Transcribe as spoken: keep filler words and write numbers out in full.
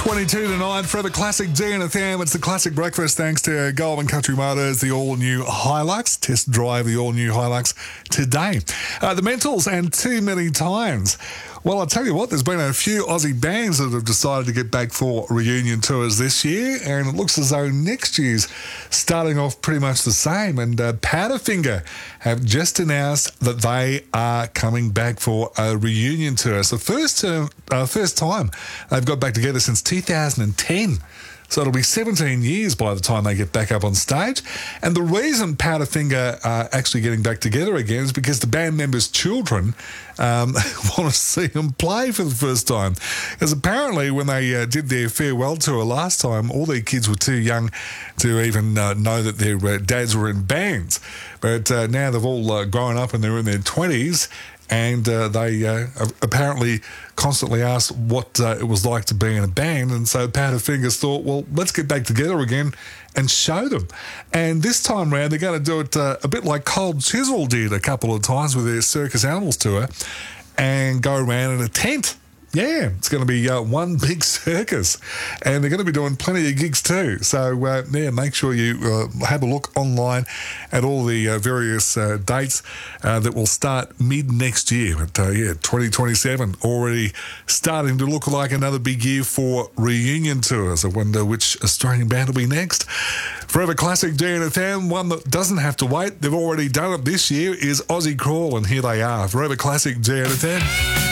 twenty-two to nine for the classic D N F M. It's the classic breakfast thanks to Goulburn Country Motors, the all-new Hilux. Test drive the all-new Hilux today. Uh, the Mentals and Too Many Times. Well, I'll tell you what, there's been a few Aussie bands that have decided to get back for reunion tours this year, and it looks as though next year's starting off pretty much the same. And uh, Powderfinger have just announced that they are coming back for a reunion tour. It's the first, term, uh, first time they've got back together since two thousand ten. So it'll be seventeen years by the time they get back up on stage. And the reason Powderfinger are actually getting back together again is because the band members' children um, want to see them play for the first time. Because apparently when they uh, did their farewell tour last time, all their kids were too young to even uh, know that their uh, dads were in bands. But uh, now they've all uh, grown up and they're in their twenties. And uh, they uh, apparently constantly asked what uh, it was like to be in a band. And so Powderfingers thought, well, let's get back together again and show them. And this time round, they're going to do it uh, a bit like Cold Chisel did a couple of times with their Circus Animals tour and go around in a tent. Yeah, it's going to be uh, one big circus, and they're going to be doing plenty of gigs too. So, uh, yeah, make sure you uh, have a look online at all the uh, various uh, dates uh, that will start mid-next year. But, uh, yeah, twenty twenty-seven already starting to look like another big year for reunion tours. I wonder which Australian band will be next. Forever Classic D N F M, one that doesn't have to wait. They've already done it this year, is Aussie Crawl, and here they are. Forever Classic D N F M.